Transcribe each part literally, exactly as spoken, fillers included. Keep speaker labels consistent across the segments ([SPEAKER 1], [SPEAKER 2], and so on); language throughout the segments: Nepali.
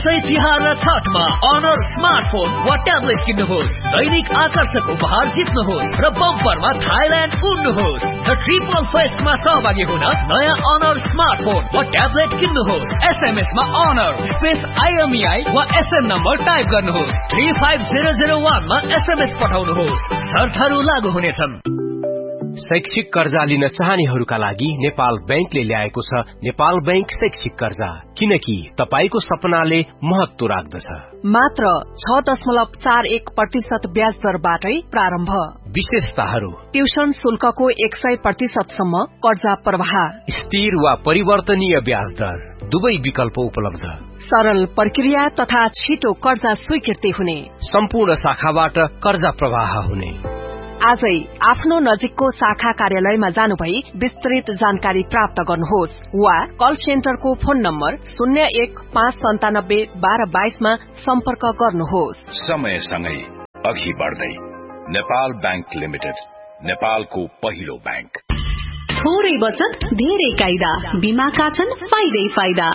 [SPEAKER 1] दशैं तिहार र छठमा अनर स्मार्टफोन वा ट्याब्लेट किन्नुहोस्, दैनिक आकर्षक उपहार जित्नुहोस् र बम्परमा थाइल्याण्ड उड्नुहोस्। द ट्रिपल फेस्टमा सहभागी हुन नयाँ अनर स्मार्टफोन वा ट्याब्लेट किन्नुहोस्। एसएमएसमा अनर स्पेस आइएमईआई वा एसएम नम्बर टाइप गर्नुहोस्। थ्री फाइभ जिरो जिरो वानमा एसएमएस पठाउनुहोस्। शर्तहरू लागू हुनेछन्।
[SPEAKER 2] शैक्षिक कर्जा लिन चाहनेहरूका लागि नेपाल बैंकले ल्याएको छ नेपाल बैंक शैक्षिक कर्जा, किनकि तपाईको सपनाले महत्व राख्दछ।
[SPEAKER 3] मात्र छ दशमलव चार एक प्रतिशत ब्याज दरबाटै प्रारम्भ।
[SPEAKER 2] विशेषताहरू:
[SPEAKER 3] ट्युसन शुल्कको एक सय प्रतिशतसम्म कर्जा प्रवाह,
[SPEAKER 2] स्थिर वा परिवर्तनीय ब्याज दर, दुवै विकल्प उपलब्ध,
[SPEAKER 3] सरल प्रक्रिया तथा छिटो कर्जा स्वीकृति हुने,
[SPEAKER 2] सम्पूर्ण शाखाबाट कर्जा प्रवाह हुने।
[SPEAKER 3] आजै आफ्नो नजिकको शाखा कार्यालयमा जानुभई विस्तृत जानकारी प्राप्त गर्नुहोस् वा कल सेन्टरको फोन नम्बर शून्य एक पाँच सन्तानब्बे बाह्र बाइसमा सम्पर्क गर्नुहोस्।
[SPEAKER 4] समयसँगै अघि बढ्दै नेपाल बैंक लिमिटेड, नेपालको पहिलो बैंक।
[SPEAKER 5] थोरै बचत धेरै कायदा, बीमाका छन् फाइदै फाइदा।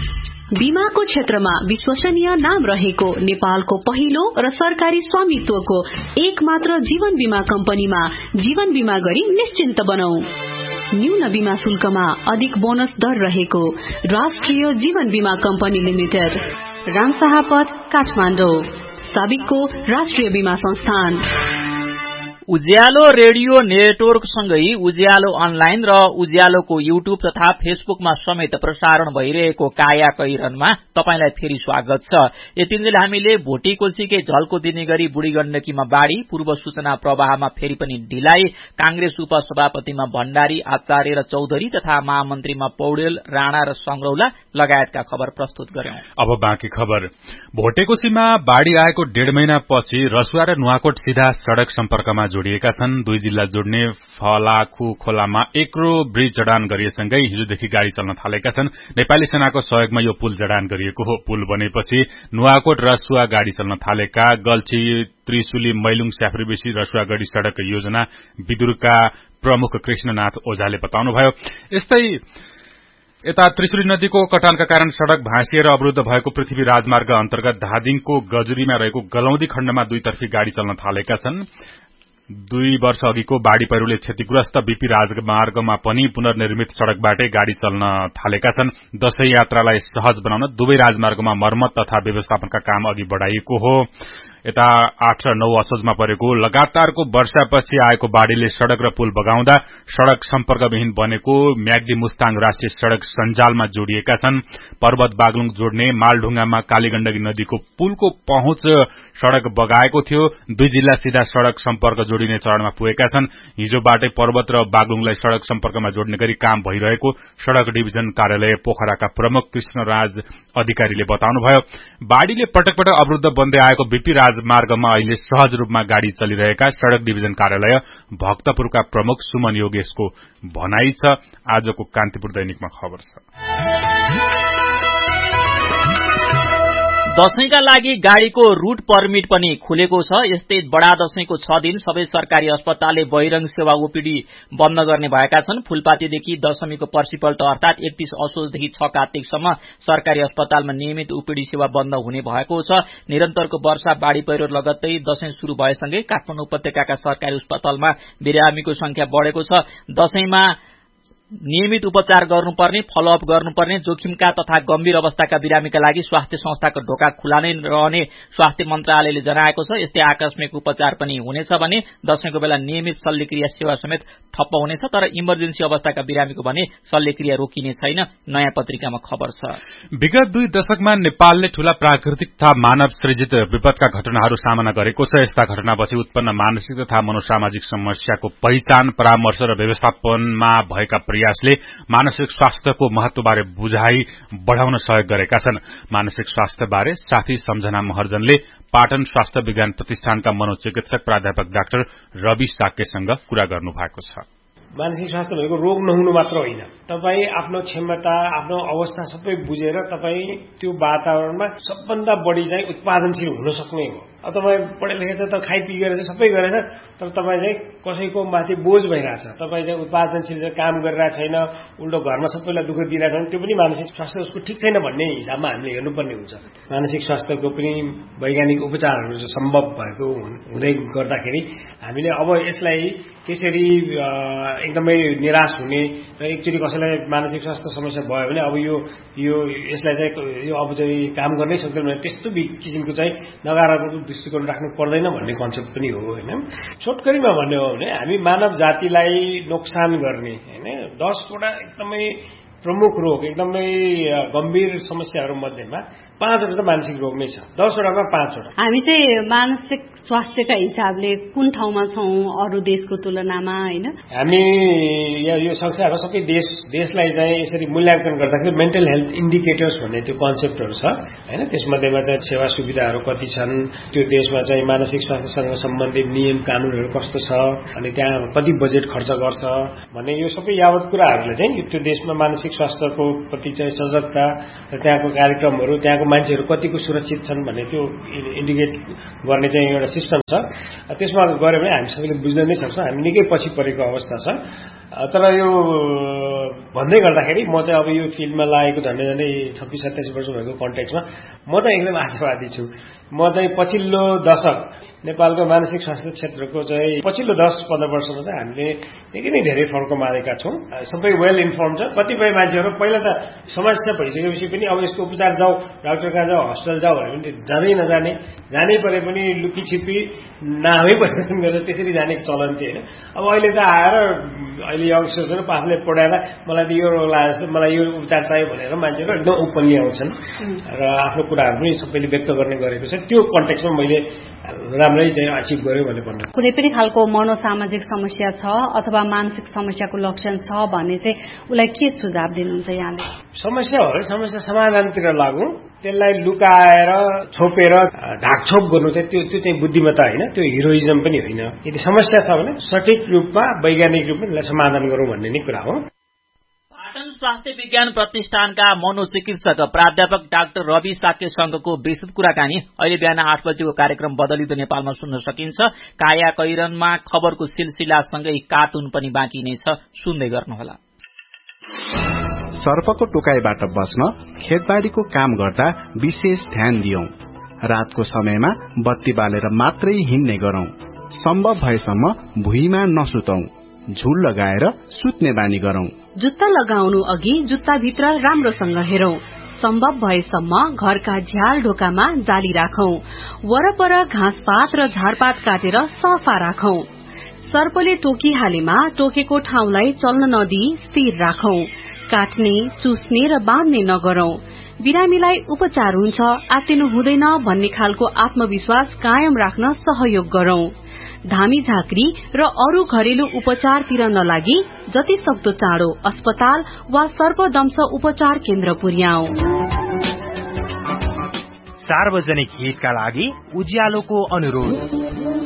[SPEAKER 5] बीमाको क्षेत्रमा विश्वसनीय नाम रहेको नेपालको पहिलो र सरकारी स्वामित्वको एक मात्र जीवन बीमा कम्पनीमा जीवन बीमा गरी निश्चिन्त बनौ। न्यून बीमा शुल्कमा अधिक बोनस दर रहेको राष्ट्रिय जीवन बीमा कम्पनी लिमिटेड, रामशाहपथ, काठमाडौँ। साबिकको राष्ट्रिय बीमा संस्थान।
[SPEAKER 6] उज्यालो रेडियो नेटवर्क सँगै उज्यालो अनलाइन र उज्यालोको युट्युब तथा फेसबुकमा समेत प्रसारण भइरहेको काया कैरनमा तपाईलाई फेरि स्वागत छ। यतिन्जेल हामीले भोटिकोशीकै झल्को दिने गरी बुढी गण्डकीमा बाढ़ी, पूर्व सूचना प्रवाहमा फेरि पनि ढिलाइ, कांग्रेस उपसभापतिमा भण्डारी, आचार्य र चौधरी तथा महामन्त्रीमा पौडेल, राणा र संग्रौला लगायतका खबर प्रस्तुत गर्यौं।
[SPEAKER 7] अब बाँकी खबर। भोटेकोशीमा बाढ़ी आएको डेढ महिनापछि रसुवा र नुवाकोट सीधा सड़क सम्पर्कमा जोडिएका छन्। दुई जिल्ला जोड्ने फलाखु खोलामा एक्रो ब्रिज जडान गरिएसँगै हिजोदेखि गाड़ी चल्न थालेका छन्। नेपाली सेनाको सहयोगमा यो पुल जडान गरिएको हो। पुल बनेपछि नुवाकोट रसुवा गाड़ी चल्न थालेका गल्छी, त्रिशुली, मैलुङ, स्याफ्रीबेसी रसुवा गढ़ी सड़क योजना विदुरका प्रमुख कृष्णनाथ ओझाले बताउनुभयो। यस्तै यता त्रिशुली नदीको कटानका कारण सड़क भाँसिएर अवरुद्ध भएको पृथ्वी राजमार्ग अन्तर्गत धादिङको गजुरीमा रहेको गलौदी खण्डमा दुईतर्फी गाड़ी चल्न थालेका छन्। दुई वर्ष अघिको बाढ़ी पहिरोले क्षतिग्रस्त बीपी राजमार्गमा पनि पुनर्निर्मित सड़कबाटै गाड़ी चल्न थालेका छन्। दशैं यात्रालाई सहज बनाउन दुवै राजमार्गमा मर्मत तथा व्यवस्थापनका काम अघि बढ़ाइएको हो। यता आठ र नौ असोजमा परेको लगातारको वर्षापछि आएको बाढ़ीले सड़क र पुल बगाउँदा सड़क सम्पर्कविहीन बनेको म्याग्दी मुस्ताङ राष्ट्रिय सड़क सञ्जालमा जोडिएका छन्। पर्वत बागलुङ जोड्ने मालढुङ्गामा कालीगण्डकी नदीको पुलको पहुँच सड़क बगाएको थियो। दुई जिल्ला सीधा सड़क सम्पर्क जोडिने चरणमा पुगेका छन्। हिजोबाटै पर्वत र बागलुङलाई सड़क सम्पर्कमा जोड्ने गरी काम भइरहेको सड़क डिभिजन कार्यालय पोखराका प्रमुख कृष्णराज अधिकारीले बताउनुभयो। बाढ़ीले पटक पटक अवरुद्ध बन्दै आएको बीपी राजमार्गमा अहिले सहज रूपमा गाड़ी चलिरहेका सड़क डिभिजन कार्यालय भक्तपुरका प्रमुख सुमन योगेशको भनाई छ। आजको कान्तिपुर दैनिकमा खबर छ।
[SPEAKER 6] दशैंका लागि गाड़ीको रूट परमिट पनि खुलेको छ। यस्तै बडा दशैंको छ दिन सबै सरकारी अस्पतालले बहिरंग सेवा ओपीडी बन्द गर्ने भएका छन्। फूलपातीदेखि दशमीको पर्सिपल्ट अर्थात एकतीस असोजदेखि छ कार्तिकसम्म सरकारी अस्पतालमा नियमित ओपीडी सेवा बन्द हुने भएको छ। निरन्तरको वर्षा, बाढ़ी पहिरो लगत्तै दशैं शुरू भएसँगै काठमाडौँ उपत्यकाका सरकारी अस्पतालमा बिरामीको संख्या बढ़ेको छ। दशैंमा नियमित उपचार गर्नुपर्ने, फलोअप गर्नुपर्ने, जोखिमका तथा गम्भीर अवस्थाका बिरामीका लागि स्वास्थ्य संस्थाको ढोका खुला नै रहने स्वास्थ्य मन्त्रालयले जनाएको छ। यस्तै आकस्मिक उपचार पनि हुनेछ भने दशैंको बेला नियमित शल्यक्रिया सेवा समेत ठप्प हुनेछ। तर इमर्जेन्सी अवस्थाका बिरामीको भने शल्यक्रिया रोकिने छैन। नयाँ पत्रिकामा खबर छ।
[SPEAKER 7] विगत दुई दशकमा नेपालले ठूला प्राकृतिक तथा मानव सृजित विपदका घटनाहरू सामना गरेको छ। यस्ता घटनापछि उत्पन्न मानसिक तथा मनोसामाजिक समस्याको पहिचान, परामर्श र व्यवस्थापनमा भएका प्रयासले मानसिक स्वास्थ्यको महत्वबारे बुझाइ बढ़ाउन सहयोग गरेका छन्। मानसिक स्वास्थ्यबारे साथी सम्झना महर्जनले पाटन स्वास्थ्य विज्ञान प्रतिष्ठानका मनोचिकित्सक प्राध्यापक डाक्टर रवि साकेसँग कुरा गर्नु भएको छ।
[SPEAKER 8] मानसिक स्वास्थ्य भनेको रोग नहुनु मात्र होइन, तपाई आफ्नो क्षमता, आफ्नो अवस्था सबै बुझेर तपाई त्यो वातावरणमा सबभन्दा बढी चाहिँ उत्पादनशील हुन सक्ने हो। अब तपाईँ पढे लेखेछ त खाइपी गरेछ सबै गरेछ तर तपाईँ चाहिँ कसैको माथि बोझ भइरहेछ, तपाईँ चाहिँ उत्पादनशील काम गरिरहेको छैन, उल्टो घरमा सबैलाई दुःख दिइरहेको छ, त्यो पनि मानसिक स्वास्थ्य उसको ठिक छैन भन्ने हिसाबमा हामीले हेर्नुपर्ने हुन्छ। मानसिक स्वास्थ्यको पनि वैज्ञानिक उपचारहरू सम्भव भएको हुँदै गर्दाखेरि हामीले अब यसलाई त्यसरी एकदमै निराश हुने र एकचोटि कसैलाई मानसिक स्वास्थ्य समस्या भयो भने अब यो यो यसलाई चाहिँ यो अब चाहिँ काम गर्नै सक्दैन भने त्यस्तो किसिमको चाहिँ नकारात्मक दृष्टिकोण राख्नु पर्दैन भन्ने कन्सेप्ट पनि हो होइन। छोटकरीमा भन्ने हो भने हामी मानव जातिलाई नोक्सान गर्ने होइन दसवटा एकदमै प्रमुख रोग एकदमै गम्भीर समस्याहरू मध्येमा पाँचवटा त मानसिक रोग नै छ, दसवटामा पाँचवटा।
[SPEAKER 5] हामी चाहिँ मानसिक स्वास्थ्यका हिसाबले कुन ठाउँमा छौँ अरू देशको तुलनामा होइन?
[SPEAKER 8] हामी यो संस्थाहरू सबै देश देशलाई चाहिँ यसरी मूल्याङ्कन गर्दाखेरि मेन्टल हेल्थ इन्डिकेटर्स भन्ने त्यो कन्सेप्टहरू छ होइन। त्यसमध्येमा चाहिँ सेवा सुविधाहरू कति छन्, त्यो देशमा चाहिँ मानसिक स्वास्थ्यसँग सम्बन्धित नियम कानुनहरू कस्तो छ, अनि त्यहाँ कति बजेट खर्च गर्छ भन्ने यो सबै यावत कुराहरूले चाहिँ त्यो देशमा मानसिक स्वास्थ्यको प्रति चाहिँ सजगता र त्यहाँको कार्यक्रमहरू त्यहाँको मान्छेहरू कतिको सुरक्षित छन् भन्ने त्यो इन्डिकेट गर्ने चाहिँ एउटा सिस्टम छ। त्यसमा गऱ्यो भने हामी सबैले बुझ्न नै सक्छौँ हामी निकै पछि परेको अवस्था छ। तर यो भन्दै गर्दाखेरि म चाहिँ अब यो फिल्डमा लागेको झन्डै झन्डै छब्बिस सत्ताइस वर्ष भएको कन्टेक्समा म चाहिँ एकदम आशावादी छु। म चाहिँ पछिल्लो दशक नेपालको मानसिक स्वास्थ्य क्षेत्रको चाहिँ पछिल्लो दस पन्ध्र वर्षमा चाहिँ हामीले निकै नै धेरै फर्क मारेका छौँ। सबै वेल इन्फर्म छ। कतिपय मान्छेहरू पहिला त समस्या भइसकेपछि पनि अब यसको उपचार जाऊ, डाक्टर कहाँ जाऊ, हस्पिटल जाऊ भने पनि जाँदै नजाने, जानै परे पनि लुकी छिपी नामै परिवर्तन गरेर त्यसरी जाने चलन थियो होइन। अब अहिले त आएर अहिले यङ्स्टर्सहरू आफूले पढाएर मलाई त यो रोग लागेको छ, मलाई यो उपचार चाहियो भनेर मान्छेहरू एकदम ओपनली आउँछन् र आफ्नो कुराहरू पनि सबैले व्यक्त गर्ने गरेको छ। त्यो कन्टेक्समा मैले राम्रै चाहिँ अचिभ गर्यो भने भन्नु।
[SPEAKER 5] कुनै पनि खालको मनोसामाजिक समस्या छ अथवा मानसिक समस्याको लक्षण छ भने चाहिँ उसलाई के सुझाव दिनुहुन्छ यहाँले?
[SPEAKER 8] समस्या हो समस्या समाधानतिर लागौँ, त्यसलाई लुकाएर छोपेर ढाकछोप गर्नु चाहिँ त्यो त्यो चाहिँ बुद्धिमत्ता होइन, त्यो हिरोइजम पनि होइन। यदि समस्या छ भने सठिक रूपमा वैज्ञानिक रूपमा त्यसलाई समाधान गरौँ भन्ने नै कुरा हो।
[SPEAKER 6] पाटन स्वास्थ्य विज्ञान प्रतिष्ठानका मनोचिकित्सक प्राध्यापक डाक्टर रवि साक्यसँगको विस्तृत कुराकानी अहिले बिहान आठ बजेको कार्यक्रम बदलिँदो नेपालमा सुन्न सकिन्छ। काया कैरनमा खबरको सिलसिलासँगै कार्टुन पनि बाँकी नै छ, सुन्दै गर्नुहोला।
[SPEAKER 9] सर्पको टोकाइबाट बस्न खेतबारीको काम गर्दा विशेष ध्यान दियौं। रातको समयमा बत्ती बालेर मात्रै हिँड्ने गरौं। सम्भव भएसम्म भुइँमा नसुतौं। झुल लगाएर सुत्ने बानी गरौं।
[SPEAKER 5] जुत्ता लगाउनु अघि जुत्ताभित्र राम्रोसँग हेरौं। सम्भव भएसम्म घरका झ्याल ढोकामा जाली राखौं। वरपर घाँसपात र झारपात काटेर सफा राखौं। सर्पले टोकिहालेमा टोकेको ठाउँलाई चल्न नदिई स्थिर राखौं। काट्ने, चुस्ने र बाँध्ने नगरौं। बिरामीलाई उपचार हुन्छ, आत्तिनु हुँदैन भन्ने खालको आत्मविश्वास कायम राख्न सहयोग गरौं। धामी झाँक्री र अरू घरेलु उपचारतिर नलागी जति सक्दो चाँडो अस्पताल वा सर्पदंश उपचार केन्द्र पुर्याऊ।
[SPEAKER 10] सार्वजनिक हितका लागि उज्यालोको अनुरोध।